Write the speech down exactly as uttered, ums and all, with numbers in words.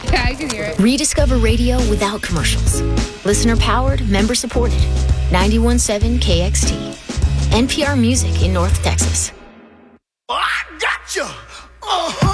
Yeah, I can hear it. Rediscover radio without commercials. Listener powered, member supported. ninety-one point seven K X T. N P R Music in North Texas. I gotcha! Uh-huh.